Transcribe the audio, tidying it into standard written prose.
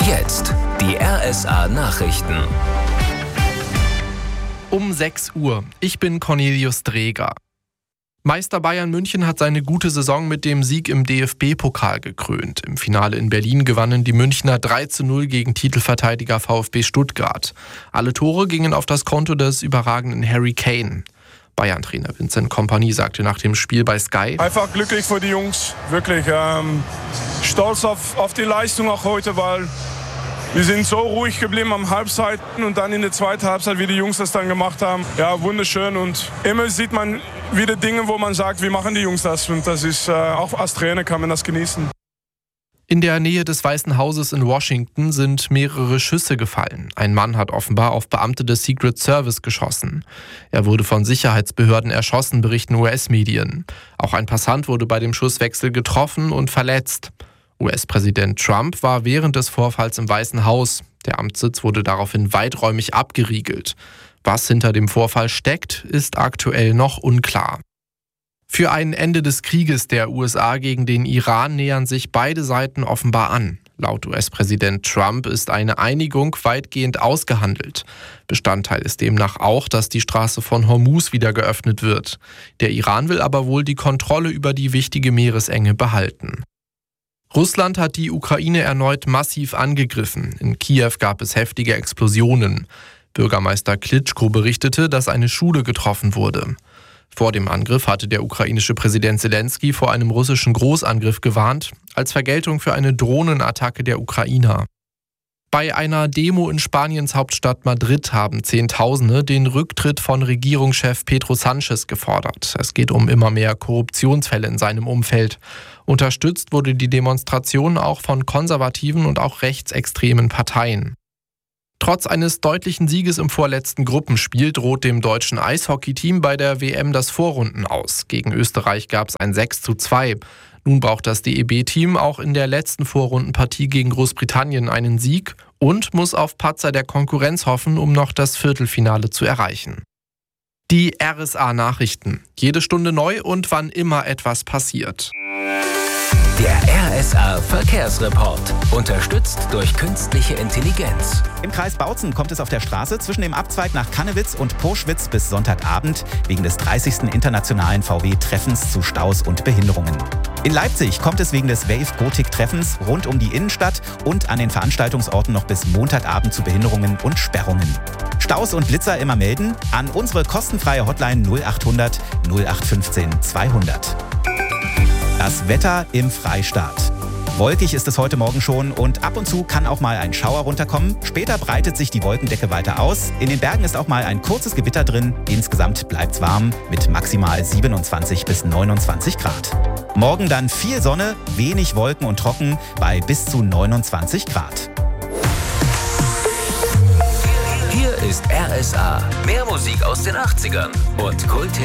Jetzt die RSA Nachrichten. Um 6 Uhr. Ich bin Cornelius Dreger. Meister Bayern München hat seine gute Saison mit dem Sieg im DFB-Pokal gekrönt. Im Finale in Berlin gewannen die Münchner 3:0 gegen Titelverteidiger VfB Stuttgart. Alle Tore gingen auf das Konto des überragenden Harry Kane. Bayern-Trainer Vincent Kompany sagte nach dem Spiel bei Sky: Einfach glücklich für die Jungs, wirklich. Stolz auf die Leistung auch heute, weil wir sind so ruhig geblieben am Halbzeit und dann in der zweiten Halbzeit, wie die Jungs das dann gemacht haben. Ja, wunderschön, und immer sieht man wieder Dinge, wo man sagt, wie machen die Jungs das? Und das ist, auch als Trainer kann man das genießen. In der Nähe des Weißen Hauses in Washington sind mehrere Schüsse gefallen. Ein Mann hat offenbar auf Beamte des Secret Service geschossen. Er wurde von Sicherheitsbehörden erschossen, berichten US-Medien. Auch ein Passant wurde bei dem Schusswechsel getroffen und verletzt. US-Präsident Trump war während des Vorfalls im Weißen Haus. Der Amtssitz wurde daraufhin weiträumig abgeriegelt. Was hinter dem Vorfall steckt, ist aktuell noch unklar. Für ein Ende des Krieges der USA gegen den Iran nähern sich beide Seiten offenbar an. Laut US-Präsident Trump ist eine Einigung weitgehend ausgehandelt. Bestandteil ist demnach auch, dass die Straße von Hormuz wieder geöffnet wird. Der Iran will aber wohl die Kontrolle über die wichtige Meeresenge behalten. Russland hat die Ukraine erneut massiv angegriffen. In Kiew gab es heftige Explosionen. Bürgermeister Klitschko berichtete, dass eine Schule getroffen wurde. Vor dem Angriff hatte der ukrainische Präsident Zelensky vor einem russischen Großangriff gewarnt, als Vergeltung für eine Drohnenattacke der Ukrainer. Bei einer Demo in Spaniens Hauptstadt Madrid haben Zehntausende den Rücktritt von Regierungschef Pedro Sánchez gefordert. Es geht um immer mehr Korruptionsfälle in seinem Umfeld. Unterstützt wurde die Demonstration auch von konservativen und auch rechtsextremen Parteien. Trotz eines deutlichen Sieges im vorletzten Gruppenspiel droht dem deutschen Eishockeyteam bei der WM das Vorrunden aus. Gegen Österreich gab es ein 6:2. Nun braucht das DEB-Team auch in der letzten Vorrundenpartie gegen Großbritannien einen Sieg und muss auf Patzer der Konkurrenz hoffen, um noch das Viertelfinale zu erreichen. Die RSA-Nachrichten. Jede Stunde neu und wann immer etwas passiert. Der RSA-Verkehrsreport. Unterstützt durch künstliche Intelligenz. Im Kreis Bautzen kommt es auf der Straße zwischen dem Abzweig nach Cannewitz und Poschwitz bis Sonntagabend wegen des 30. internationalen VW-Treffens zu Staus und Behinderungen. In Leipzig kommt es wegen des Wave Gothic-Treffens rund um die Innenstadt und an den Veranstaltungsorten noch bis Montagabend zu Behinderungen und Sperrungen. Staus und Blitzer immer melden an unsere kostenfreie Hotline 0800 0815 200. Das Wetter im Freistaat. Wolkig ist es heute Morgen schon und ab und zu kann auch mal ein Schauer runterkommen. Später breitet sich die Wolkendecke weiter aus. In den Bergen ist auch mal ein kurzes Gewitter drin. Insgesamt bleibt's warm mit maximal 27 bis 29 Grad. Morgen dann viel Sonne, wenig Wolken und trocken bei bis zu 29 Grad. Hier ist RSA. Mehr Musik aus den 80ern und Kult